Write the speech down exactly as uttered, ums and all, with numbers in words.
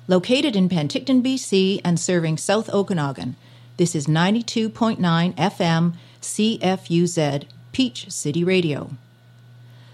Located in Penticton, B C, and serving South Okanagan, this is ninety-two point nine F M C F U Z, Peach City Radio.